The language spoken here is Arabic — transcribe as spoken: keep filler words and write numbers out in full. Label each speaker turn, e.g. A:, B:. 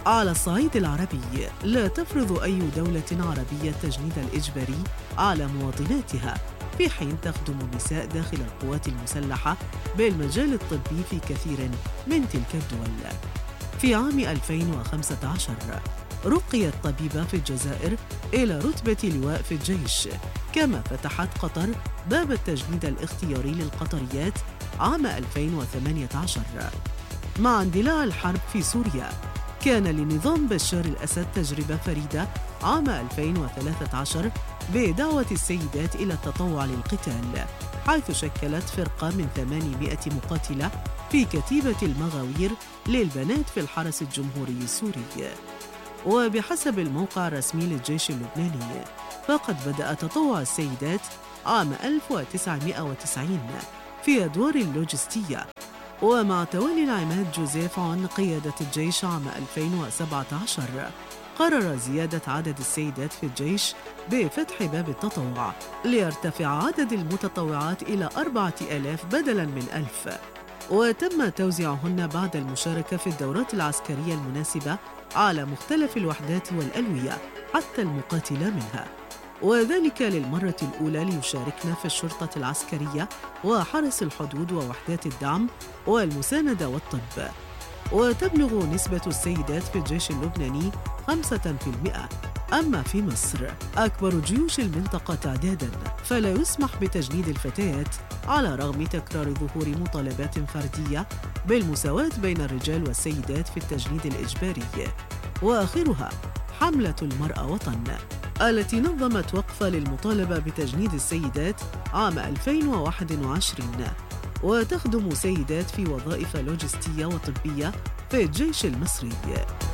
A: على الصعيد العربي، لا تفرض أي دولة عربية التجنيد الإجباري على مواطناتها، في حين تخدم النساء داخل القوات المسلحة بالمجال الطبي في كثير من تلك الدول. في عام ألفين وخمسة عشر رقيت طبيبة في الجزائر إلى رتبة لواء في الجيش، كما فتحت قطر باب التجنيد الاختياري للقطريات عام ألفين وثمانية عشر. مع اندلاع الحرب في سوريا، كان لنظام بشار الأسد تجربة فريدة عام ألفين وثلاثة عشر بدعوة السيدات إلى التطوع للقتال، حيث شكلت فرقة من ثمانمائة مقاتلة في كتيبة المغاوير للبنات في الحرس الجمهوري السوري. وبحسب الموقع الرسمي للجيش اللبناني، فقد بدأ تطوع السيدات عام ألف وتسعمائة وتسعين في أدوار اللوجستية، ومع تولي العماد جوزيف عن قيادة الجيش عام ألفين وسبعة عشر قرر زيادة عدد السيدات في الجيش بفتح باب التطوع ليرتفع عدد المتطوعات إلى أربعة آلاف بدلاً من ألف، وتم توزيعهن بعد المشاركة في الدورات العسكرية المناسبة على مختلف الوحدات والألوية حتى المقاتلة منها، وذلك للمرة الأولى ليشاركن في الشرطة العسكرية وحرس الحدود ووحدات الدعم والمساندة والطب. وتبلغ نسبة السيدات في الجيش اللبناني خمسة في المئة. أما في مصر، أكبر جيوش المنطقة تعداداً، فلا يسمح بتجنيد الفتيات على رغم تكرار ظهور مطالبات فردية بالمساواة بين الرجال والسيدات في التجنيد الإجباري، وآخرها حملة المرأة وطن، التي نظمت وقفة للمطالبة بتجنيد السيدات عام ألفين وواحد وعشرين، وتخدم سيدات في وظائف لوجستية وطبية في الجيش المصري.